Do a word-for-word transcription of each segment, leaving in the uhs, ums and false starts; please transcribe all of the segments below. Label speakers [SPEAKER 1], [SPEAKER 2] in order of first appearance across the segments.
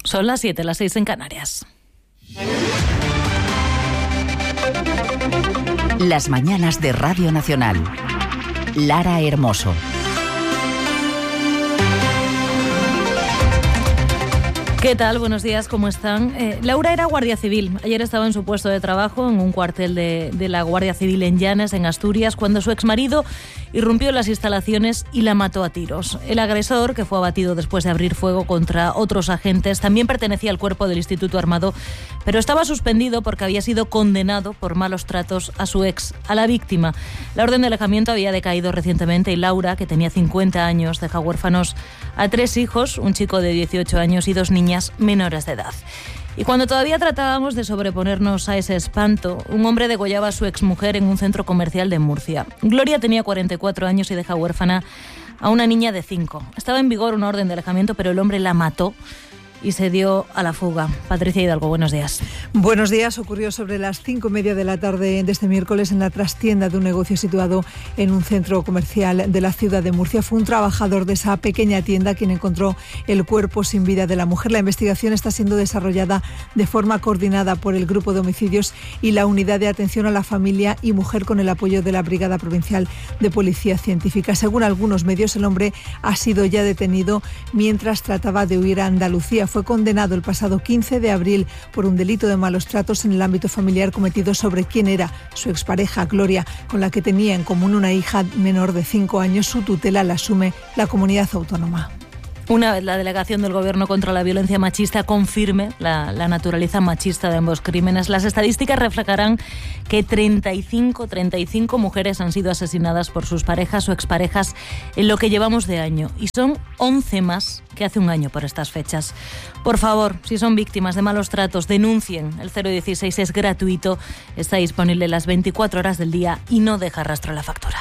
[SPEAKER 1] Son las siete, las seis en Canarias.
[SPEAKER 2] Las mañanas de Radio Nacional. Lara Hermoso.
[SPEAKER 1] ¿Qué tal? Buenos días, ¿cómo están? Eh, Laura era guardia civil. Ayer estaba en su puesto de trabajo en un cuartel de, de la Guardia Civil en Llanes, en Asturias, cuando su exmarido irrumpió en las instalaciones y la mató a tiros. El agresor, que fue abatido después de abrir fuego contra otros agentes, también pertenecía al cuerpo del Instituto Armado, pero estaba suspendido porque había sido condenado por malos tratos a su ex, a la víctima. La orden de alejamiento había decaído recientemente y Laura, que tenía cincuenta años, deja huérfanos a tres hijos, un chico de dieciocho años y dos niñas menores de edad. Y cuando todavía tratábamos de sobreponernos a ese espanto, un hombre degollaba a su exmujer en un centro comercial de Murcia. Gloria tenía cuarenta y cuatro años y deja huérfana a una niña de cinco. Estaba en vigor una orden de alejamiento, pero el hombre la mató y se dio a la fuga. Patricia Hidalgo, buenos días.
[SPEAKER 3] Buenos días. Ocurrió sobre las cinco y media de la tarde de este miércoles en la trastienda de un negocio situado en un centro comercial de la ciudad de Murcia. Fue un trabajador de esa pequeña tienda quien encontró el cuerpo sin vida de la mujer. La investigación está siendo desarrollada de forma coordinada por el Grupo de Homicidios y la Unidad de Atención a la Familia y Mujer con el apoyo de la Brigada Provincial de Policía Científica. Según algunos medios, el hombre ha sido ya detenido mientras trataba de huir a Andalucía. Fue condenado el pasado quince de abril por un delito de malos tratos en el ámbito familiar cometido sobre quien era su expareja, Gloria, con la que tenía en común una hija menor de cinco años. Su tutela la asume la comunidad autónoma.
[SPEAKER 1] Una vez la delegación del Gobierno contra la violencia machista confirme la, la naturaleza machista de ambos crímenes, las estadísticas reflejarán que treinta y cinco, treinta y cinco mujeres han sido asesinadas por sus parejas o exparejas en lo que llevamos de año, y son once más que hace un año por estas fechas. Por favor, si son víctimas de malos tratos, denuncien. El cero dieciséis es gratuito, está disponible las veinticuatro horas del día y no deja rastro en la factura.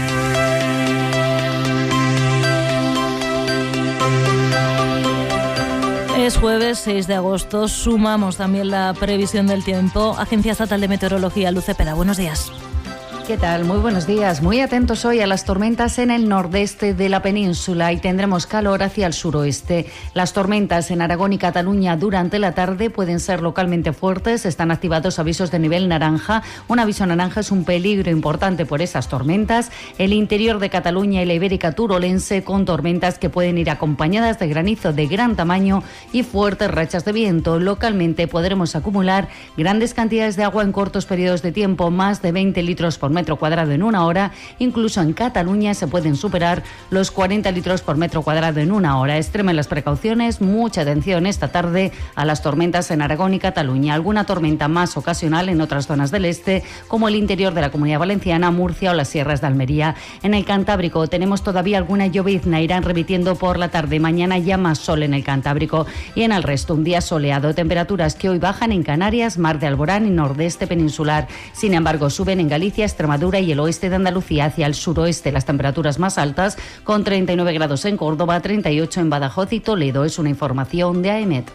[SPEAKER 1] Es jueves seis de agosto, sumamos también la previsión del tiempo. Agencia Estatal de Meteorología, Luz Cepeda, buenos días.
[SPEAKER 4] ¿Qué tal? Muy buenos días. Muy atentos hoy a las tormentas en el nordeste de la península y tendremos calor hacia el suroeste. Las tormentas en Aragón y Cataluña durante la tarde pueden ser localmente fuertes. Están activados avisos de nivel naranja. Un aviso naranja es un peligro importante por esas tormentas. El interior de Cataluña y la Ibérica turolense con tormentas que pueden ir acompañadas de granizo de gran tamaño y fuertes rachas de viento. Localmente podremos acumular grandes cantidades de agua en cortos periodos de tiempo, más de veinte litros por metro cuadrado en una hora. Incluso en Cataluña se pueden superar los cuarenta litros por metro cuadrado en una hora. Extremen las precauciones, mucha atención esta tarde a las tormentas en Aragón y Cataluña. Alguna tormenta más ocasional en otras zonas del este, como el interior de la Comunidad Valenciana, Murcia o las sierras de Almería. En el Cantábrico tenemos todavía alguna llovizna, irán remitiendo por la tarde. Mañana ya más sol en el Cantábrico y en el resto un día soleado. Temperaturas que hoy bajan en Canarias, Mar de Alborán y nordeste peninsular. Sin embargo, suben en Galicia, Extremadura y el oeste de Andalucía. Hacia el suroeste las temperaturas más altas, con treinta y nueve grados en Córdoba, treinta y ocho en Badajoz y Toledo. Es una información de AEMET.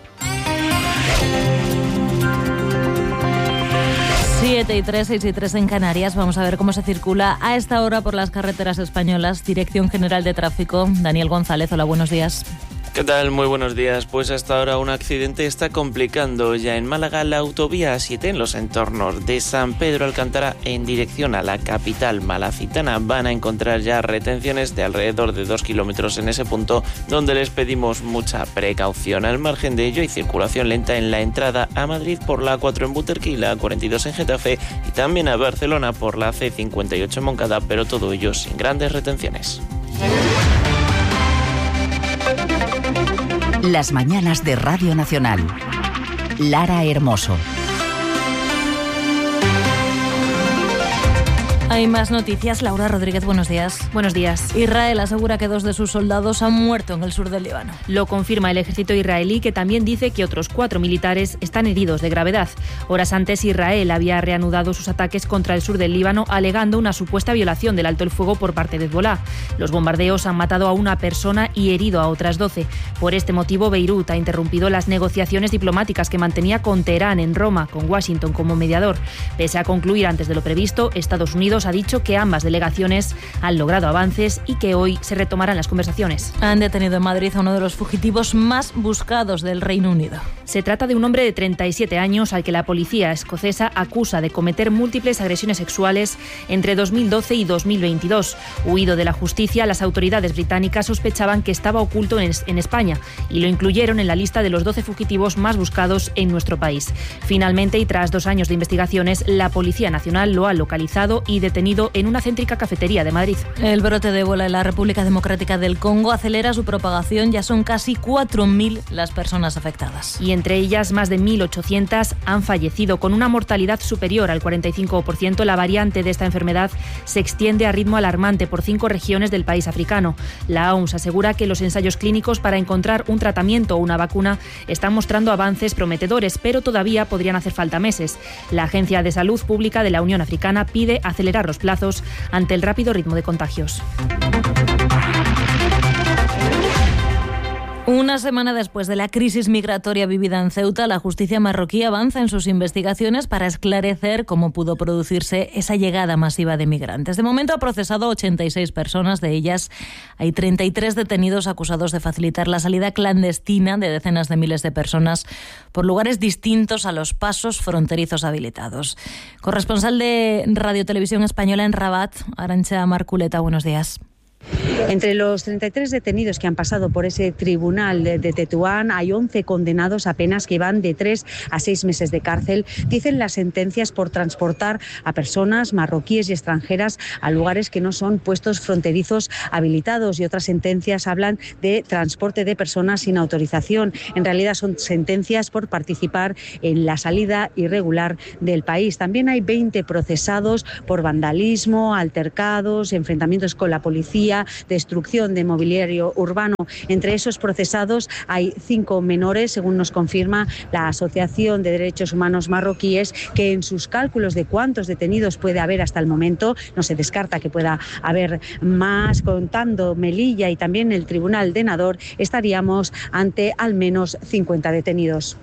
[SPEAKER 1] siete y tres, seis y tres en Canarias. Vamos a ver cómo se circula a esta hora por las carreteras españolas. Dirección General de Tráfico, Daniel González. Hola, buenos días.
[SPEAKER 5] ¿Qué tal? Muy buenos días. Pues hasta ahora un accidente está complicando ya en Málaga la autovía A siete en los entornos de San Pedro Alcántara en dirección a la capital malacitana. Van a encontrar ya retenciones de alrededor de dos kilómetros en ese punto, donde les pedimos mucha precaución. Al margen de ello hay circulación lenta en la entrada a Madrid por la A cuatro en Butarque y la A cuarenta y dos en Getafe, y también a Barcelona por la C cincuenta y ocho en Moncada, pero todo ello sin grandes retenciones.
[SPEAKER 2] Las mañanas de Radio Nacional. Lara Hermoso.
[SPEAKER 1] Hay más noticias. Laura Rodríguez, buenos días.
[SPEAKER 6] Buenos días.
[SPEAKER 1] Israel asegura que dos de sus soldados han muerto en el sur del Líbano.
[SPEAKER 6] Lo confirma el ejército israelí, que también dice que otros cuatro militares están heridos de gravedad. Horas antes, Israel había reanudado sus ataques contra el sur del Líbano, alegando una supuesta violación del alto el fuego por parte de Hezbolá. Los bombardeos han matado a una persona y herido a otras doce. Por este motivo, Beirut ha interrumpido las negociaciones diplomáticas que mantenía con Teherán en Roma, con Washington como mediador. Pese a concluir antes de lo previsto, Estados Unidos Juntos ha dicho que ambas delegaciones han logrado avances y que hoy se retomarán las conversaciones.
[SPEAKER 1] Han detenido en Madrid a uno de los fugitivos más buscados del Reino Unido.
[SPEAKER 6] Se trata de un hombre de treinta y siete años al que la policía escocesa acusa de cometer múltiples agresiones sexuales entre dos mil doce y dos mil veintidós. Huido de la justicia, las autoridades británicas sospechaban que estaba oculto en, en España y lo incluyeron en la lista de los doce fugitivos más buscados en nuestro país. Finalmente, y tras dos años de investigaciones, la Policía Nacional lo ha localizado y detenido en una céntrica cafetería de Madrid.
[SPEAKER 1] El brote de ébola en la República Democrática del Congo acelera su propagación. Ya son casi cuatro mil las personas afectadas.
[SPEAKER 6] Y entre ellas, más de mil ochocientas han fallecido. Con una mortalidad superior al cuarenta y cinco por ciento, la variante de esta enfermedad se extiende a ritmo alarmante por cinco regiones del país africano. La O M S asegura que los ensayos clínicos para encontrar un tratamiento o una vacuna están mostrando avances prometedores, pero todavía podrían hacer falta meses. La Agencia de Salud Pública de la Unión Africana pide acelerar los plazos ante el rápido ritmo de contagios.
[SPEAKER 1] Una semana después de la crisis migratoria vivida en Ceuta, la justicia marroquí avanza en sus investigaciones para esclarecer cómo pudo producirse esa llegada masiva de migrantes. De momento ha procesado ochenta y seis personas, de ellas hay treinta y tres detenidos acusados de facilitar la salida clandestina de decenas de miles de personas por lugares distintos a los pasos fronterizos habilitados. Corresponsal de Radio Televisión Española en Rabat, Arantxa Marculeta, buenos días.
[SPEAKER 7] Entre los treinta y tres detenidos que han pasado por ese tribunal de, de Tetuán hay once condenados a penas que van de tres a seis meses de cárcel. Dicen las sentencias por transportar a personas marroquíes y extranjeras a lugares que no son puestos fronterizos habilitados, y otras sentencias hablan de transporte de personas sin autorización. En realidad son sentencias por participar en la salida irregular del país. También hay veinte procesados por vandalismo, altercados, enfrentamientos con la policía, destrucción de mobiliario urbano. Entre esos procesados hay cinco menores, según nos confirma la Asociación de Derechos Humanos Marroquíes, que en sus cálculos de cuántos detenidos puede haber hasta el momento, no se descarta que pueda haber más, contando Melilla y también el Tribunal de Nador, estaríamos ante al menos cincuenta detenidos.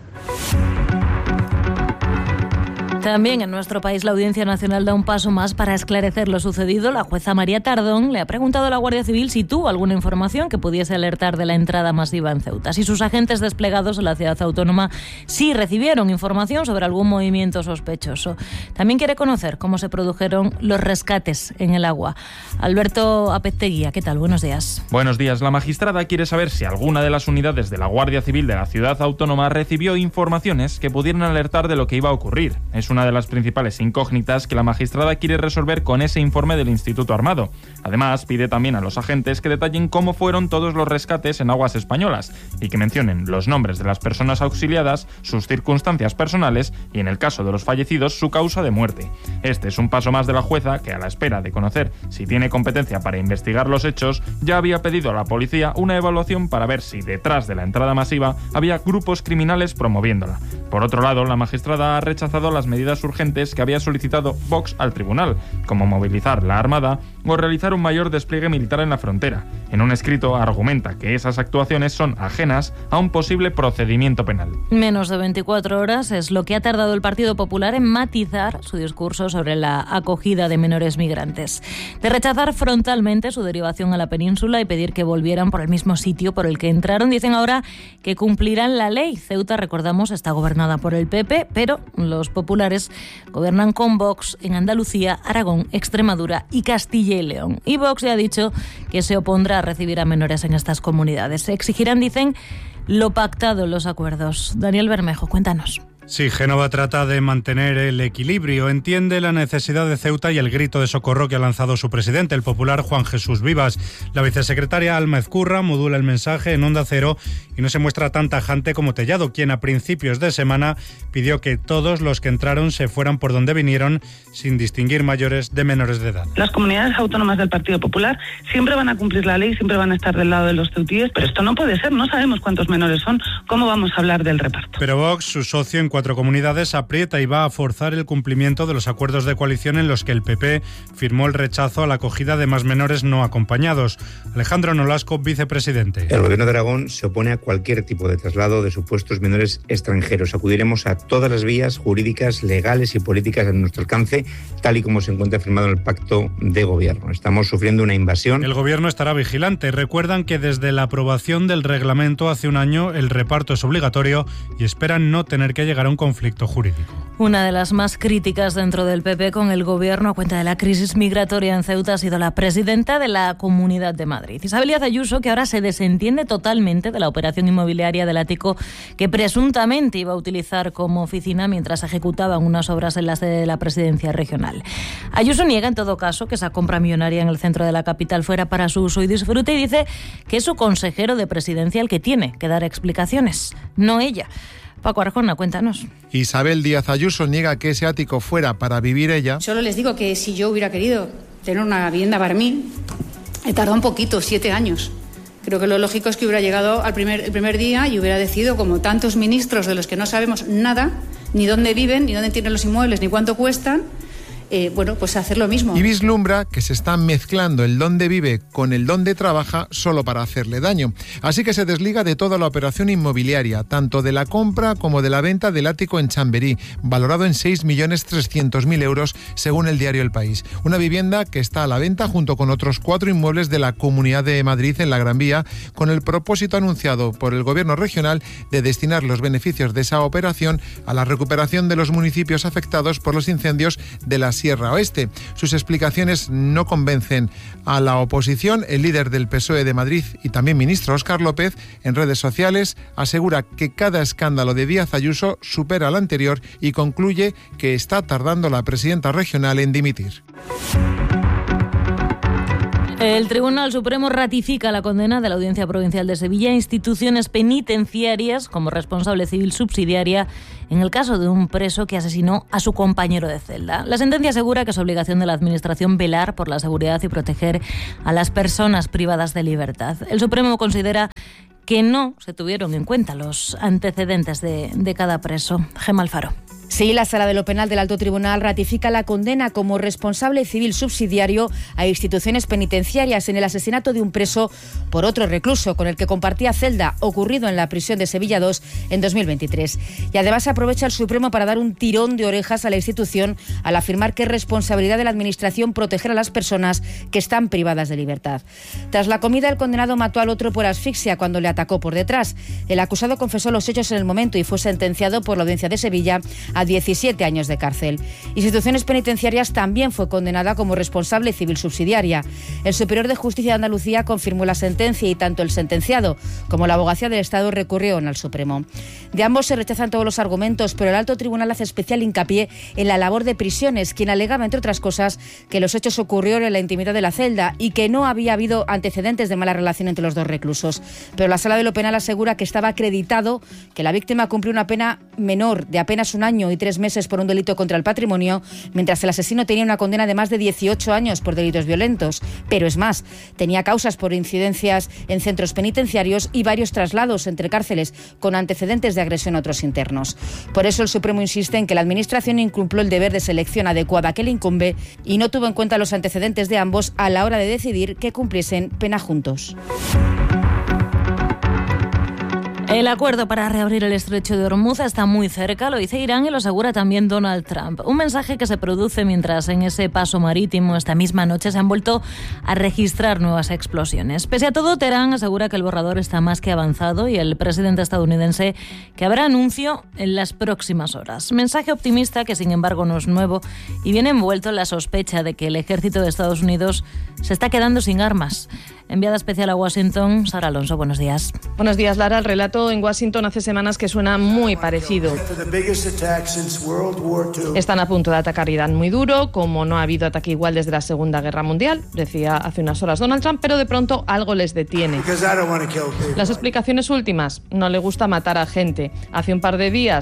[SPEAKER 1] También en nuestro país la Audiencia Nacional da un paso más para esclarecer lo sucedido. La jueza María Tardón le ha preguntado a la Guardia Civil si tuvo alguna información que pudiese alertar de la entrada masiva en Ceuta. Si sus agentes desplegados en la ciudad autónoma sí recibieron información sobre algún movimiento sospechoso. También quiere conocer cómo se produjeron los rescates en el agua. Alberto Apezteguía, ¿qué tal? Buenos días.
[SPEAKER 8] Buenos días. La magistrada quiere saber si alguna de las unidades de la Guardia Civil de la ciudad autónoma recibió informaciones que pudieran alertar de lo que iba a ocurrir. Es una de las principales incógnitas que la magistrada quiere resolver con ese informe del Instituto Armado. Además, pide también a los agentes que detallen cómo fueron todos los rescates en aguas españolas y que mencionen los nombres de las personas auxiliadas, sus circunstancias personales y, en el caso de los fallecidos, su causa de muerte. Este es un paso más de la jueza que, a la espera de conocer si tiene competencia para investigar los hechos, ya había pedido a la policía una evaluación para ver si detrás de la entrada masiva había grupos criminales promoviéndola. Por otro lado, la magistrada ha rechazado las medidas urgentes que había solicitado Vox al tribunal, como movilizar la Armada o realizar un mayor despliegue militar en la frontera. En un escrito argumenta que esas actuaciones son ajenas a un posible procedimiento penal.
[SPEAKER 1] Menos de veinticuatro horas es lo que ha tardado el Partido Popular en matizar su discurso sobre la acogida de menores migrantes. De rechazar frontalmente su derivación a la península y pedir que volvieran por el mismo sitio por el que entraron, dicen ahora que cumplirán la ley. Ceuta, recordamos, está gobernada por el P P, pero los populares gobiernan con Vox en Andalucía, Aragón, Extremadura y Castilla y León. Y Vox ya ha dicho que se opondrá a recibir a menores en estas comunidades. Exigirán, dicen, lo pactado en los acuerdos. Daniel Bermejo, cuéntanos.
[SPEAKER 9] Sí, Génova trata de mantener el equilibrio, entiende la necesidad de Ceuta y el grito de socorro que ha lanzado su presidente, el popular Juan Jesús Vivas. La vicesecretaria Alma Ezcurra modula el mensaje en Onda Cero y no se muestra tan tajante como Tellado, quien a principios de semana pidió que todos los que entraron se fueran por donde vinieron, sin distinguir mayores de menores de edad.
[SPEAKER 10] Las comunidades autónomas del Partido Popular siempre van a cumplir la ley, siempre van a estar del lado de los ceutíes, pero esto no puede ser, no sabemos cuántos menores son, ¿cómo vamos a hablar del reparto?
[SPEAKER 9] Pero Vox, su socio en cuatro comunidades aprieta y va a forzar el cumplimiento de los acuerdos de coalición en los que el P P firmó el rechazo a la acogida de más menores no acompañados. Alejandro Nolasco, vicepresidente.
[SPEAKER 11] El Gobierno de Aragón se opone a cualquier tipo de traslado de supuestos menores extranjeros. Acudiremos a todas las vías jurídicas, legales y políticas a nuestro alcance, tal y como se encuentra firmado en el Pacto de Gobierno. Estamos sufriendo una invasión.
[SPEAKER 9] El Gobierno estará vigilante. Recuerdan que desde la aprobación del reglamento hace un año el reparto es obligatorio y esperan no tener que llegar a un conflicto jurídico.
[SPEAKER 1] Una de las más críticas dentro del P P con el Gobierno a cuenta de la crisis migratoria en Ceuta ha sido la presidenta de la Comunidad de Madrid, Isabel Díaz Ayuso, que ahora se desentiende totalmente de la operación inmobiliaria del ático que presuntamente iba a utilizar como oficina mientras ejecutaban unas obras en la sede de la presidencia regional. Ayuso niega en todo caso que esa compra millonaria en el centro de la capital fuera para su uso y disfrute y dice que es su consejero de presidencia el que tiene que dar explicaciones, no ella. Paco Arjona, cuéntanos.
[SPEAKER 12] Isabel Díaz Ayuso niega que ese ático fuera para vivir ella.
[SPEAKER 13] Solo les digo que si yo hubiera querido tener una vivienda para mí, he tardado un poquito, siete años. Creo que lo lógico es que hubiera llegado al primer, el primer día y hubiera decidido, como tantos ministros de los que no sabemos nada, ni dónde viven, ni dónde tienen los inmuebles, ni cuánto cuestan, Eh, bueno, pues hacer lo mismo.
[SPEAKER 12] Y vislumbra que se está mezclando el dónde vive con el dónde trabaja solo para hacerle daño. Así que se desliga de toda la operación inmobiliaria, tanto de la compra como de la venta del ático en Chamberí, valorado en seis millones trescientos mil euros según el diario El País. Una vivienda que está a la venta junto con otros cuatro inmuebles de la Comunidad de Madrid en la Gran Vía, con el propósito anunciado por el Gobierno regional de destinar los beneficios de esa operación a la recuperación de los municipios afectados por los incendios de las Sierra Oeste. Sus explicaciones no convencen a la oposición. El líder del P S O E de Madrid y también ministro Óscar López, en redes sociales, asegura que cada escándalo de Díaz Ayuso supera al anterior y concluye que está tardando la presidenta regional en dimitir.
[SPEAKER 1] El Tribunal Supremo ratifica la condena de la Audiencia Provincial de Sevilla a instituciones penitenciarias como responsable civil subsidiaria en el caso de un preso que asesinó a su compañero de celda. La sentencia asegura que es obligación de la Administración velar por la seguridad y proteger a las personas privadas de libertad. El Supremo considera que no se tuvieron en cuenta los antecedentes de, de cada preso. Gemma Alfaro.
[SPEAKER 14] Sí, la Sala de lo Penal del Alto Tribunal ratifica la condena como responsable civil subsidiario a instituciones penitenciarias en el asesinato de un preso por otro recluso con el que compartía celda, ocurrido en la prisión de Sevilla dos en dos mil veintitrés. Y además aprovecha el Supremo para dar un tirón de orejas a la institución al afirmar que es responsabilidad de la Administración proteger a las personas que están privadas de libertad. Tras la comida, el condenado mató al otro por asfixia cuando le atacó por detrás. El acusado confesó los hechos en el momento y fue sentenciado por la Audiencia de Sevilla a diecisiete años de cárcel. Instituciones Penitenciarias también fue condenada como responsable civil subsidiaria. El Superior de Justicia de Andalucía confirmó la sentencia y tanto el sentenciado como la Abogacía del Estado recurrieron al Supremo. De ambos se rechazan todos los argumentos, pero el Alto Tribunal hace especial hincapié en la labor de prisiones, quien alegaba, entre otras cosas, que los hechos ocurrieron en la intimidad de la celda y que no había habido antecedentes de mala relación entre los dos reclusos. Pero la Sala de lo Penal asegura que estaba acreditado que la víctima cumplió una pena menor de apenas un año y tres meses por un delito contra el patrimonio, mientras el asesino tenía una condena de más de dieciocho años por delitos violentos. Pero es más, tenía causas por incidencias en centros penitenciarios y varios traslados entre cárceles con antecedentes de agresión a otros internos. Por eso el Supremo insiste en que la Administración incumplió el deber de selección adecuada que le incumbe y no tuvo en cuenta los antecedentes de ambos a la hora de decidir que cumpliesen pena juntos.
[SPEAKER 1] El acuerdo para reabrir el estrecho de Hormuz está muy cerca, lo dice Irán y lo asegura también Donald Trump. Un mensaje que se produce mientras en ese paso marítimo esta misma noche se han vuelto a registrar nuevas explosiones. Pese a todo, Teherán asegura que el borrador está más que avanzado y el presidente estadounidense que habrá anuncio en las próximas horas. Mensaje optimista que sin embargo no es nuevo y viene envuelto en la sospecha de que el ejército de Estados Unidos se está quedando sin armas. Enviada especial a Washington, Sara Alonso, buenos días.
[SPEAKER 15] Buenos días, Lara. El relato en Washington hace semanas que suena muy parecido. Están a punto de atacar Irán muy duro, como no ha habido ataque igual desde la Segunda Guerra Mundial, decía hace unas horas Donald Trump, pero de pronto algo les detiene. Las explicaciones últimas, no le gusta matar a gente. Hace un par de días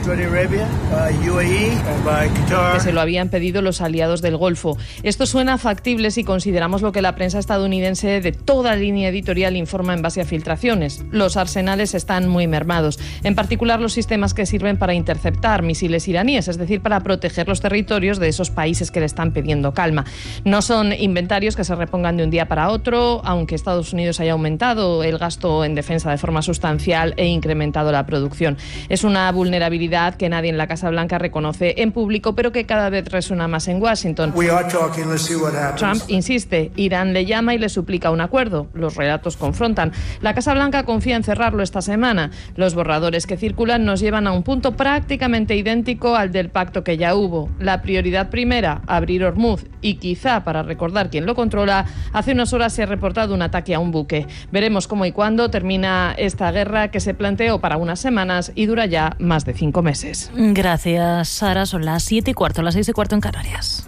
[SPEAKER 15] que se lo habían pedido los aliados del Golfo. Esto suena factible si consideramos lo que la prensa estadounidense de toda línea editorial informa en base a filtraciones. Los arsenales están muy mermados. En particular los sistemas que sirven para interceptar misiles iraníes, es decir, para proteger los territorios de esos países que le están pidiendo calma. No son inventarios que se repongan de un día para otro, aunque Estados Unidos haya aumentado el gasto en defensa de forma sustancial e incrementado la producción. Es una vulnerabilidad que nadie en la Casa Blanca reconoce en público, pero que cada vez resuena más en Washington. Trump insiste, Irán le llama y le suplica un acuerdo. Los relatos confrontan. La Casa Blanca confía en cerrarlo esta semana. Los borradores que circulan nos llevan a un punto prácticamente idéntico al del pacto que ya hubo. La prioridad primera, abrir Hormuz, y quizá, para recordar quién lo controla, hace unas horas se ha reportado un ataque a un buque. Veremos cómo y cuándo termina esta guerra que se planteó para unas semanas y dura ya más de cinco meses.
[SPEAKER 1] Gracias, Sara. Son las siete y cuarto, las seis y cuarto en Canarias.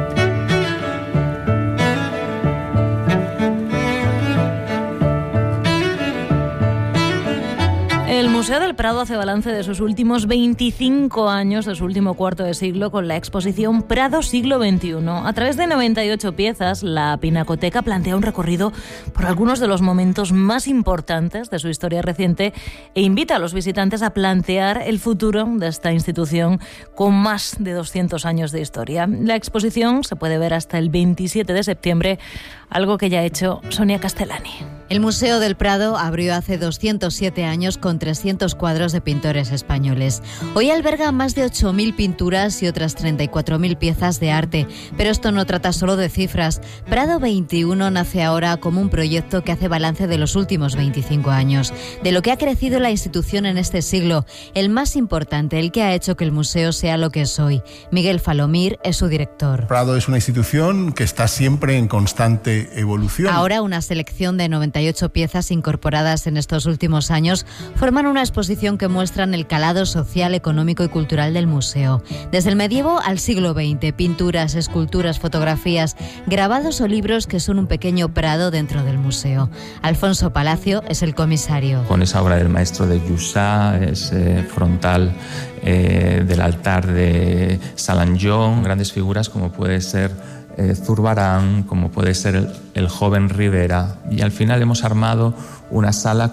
[SPEAKER 1] El Museo del Prado hace balance de sus últimos veinticinco años, de su último cuarto de siglo, con la exposición Prado Siglo veintiuno. A través de noventa y ocho piezas, la Pinacoteca plantea un recorrido por algunos de los momentos más importantes de su historia reciente e invita a los visitantes a plantear el futuro de esta institución con más de doscientos años de historia. La exposición se puede ver hasta el veintisiete de septiembre, algo que ya ha hecho Sonia Castellani.
[SPEAKER 16] El Museo del Prado abrió hace doscientos siete años con trescientos cuadros de pintores españoles. Hoy alberga más de ocho mil pinturas y otras treinta y cuatro mil piezas de arte. Pero esto no trata solo de cifras. Prado veintiuno nace ahora como un proyecto que hace balance de los últimos veinticinco años, de lo que ha crecido la institución en este siglo, el más importante, el que ha hecho que el museo sea lo que es hoy. Miguel Falomir es su director.
[SPEAKER 17] Prado es una institución que está siempre en constante evolución.
[SPEAKER 16] Ahora una selección de noventa y ocho piezas incorporadas en estos últimos años forman una exposición que muestran el calado social, económico y cultural del museo. Desde el medievo al siglo veinte, pinturas, esculturas, fotografías, grabados o libros que son un pequeño Prado dentro del museo. Alfonso Palacio es el comisario.
[SPEAKER 18] Con esa obra del maestro de Jussá, ese frontal eh, del altar de Salanjón, grandes figuras como puede ser Eh, Zurbarán, como puede ser el, el joven Rivera, y al final hemos armado una sala